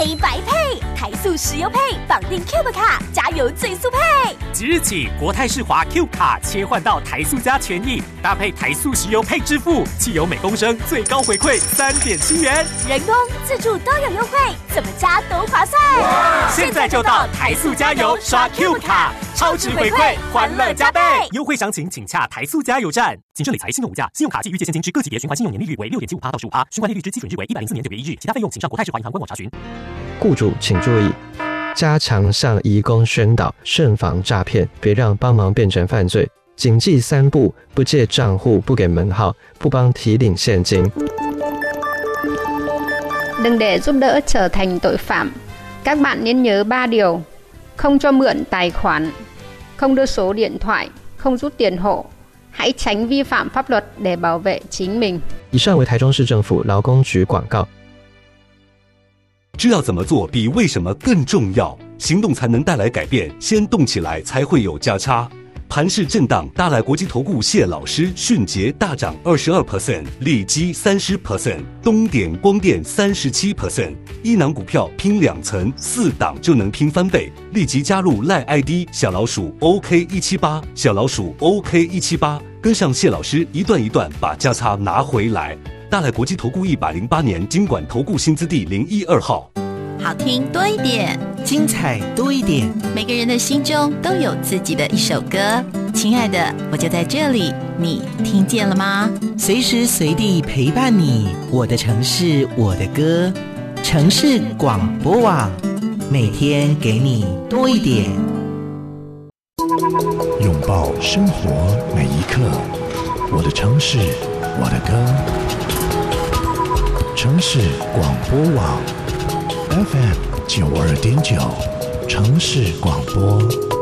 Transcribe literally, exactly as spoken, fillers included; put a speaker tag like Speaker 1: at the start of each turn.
Speaker 1: 黑白配，台塑石油配，绑定 Cube 卡，加油最速配。
Speaker 2: 即日起，国泰世华 Cube 卡切换到台塑加权益，搭配台塑石油配支付，汽油每公升最高回馈三点七元，
Speaker 1: 人工自助都有优惠，怎么加都划算。
Speaker 2: 现在就到台塑加油刷 Cube 卡，超值回馈，欢乐加倍。优惠详情请洽台塑加油站。谨慎理财，信用无价，信用卡及预借现金之各级别循环信用年利率为六点七五趴到十五趴，循环利率之基准日为一百零四年九月一日，其他费用请上国泰世华银行官网查询。
Speaker 3: 雇主请注意，加强向移工宣导，慎防诈骗，别让帮忙变成犯罪。谨记三不：不借账户，不给门号，不帮提领现金。
Speaker 4: Đừng để giúp đỡ trở thành tội phạm. Các bạn nên nhớ ba điều: không cho mượn tài khoản, không đưa số điện thoại, không rút tiền hộ. Hãy tránh vi phạm pháp luật để bảo vệ chính mình.
Speaker 3: 以上为台中市政府劳工局广告。
Speaker 5: 知道怎么做比为什么更重要，行动才能带来改变，先动起来才会有价差。盘势震荡，大来国际投顾谢老师迅捷大涨 百分之二十二， 利基 百分之三十， 东点光电 百分之三十七， 一档股票拼两层，四档就能拼翻倍。立即加入 赖 I D 小老鼠 O K 一七八， 小老鼠 O K 一七八， 跟上谢老师一段一段把价差拿回来。大来国际投顾一百零八年金管投顾新字第零一二号。
Speaker 6: 好听多一点，
Speaker 7: 精彩多一点，
Speaker 6: 每个人的心中都有自己的一首歌。亲爱的，我就在这里，你听见了吗？
Speaker 7: 随时随地陪伴你，我的城市，我的歌，城市广播网，每天给你多一点。
Speaker 8: 拥抱生活每一刻，我的城市，我的歌，城市广播网 F M 九二点九，城市广播。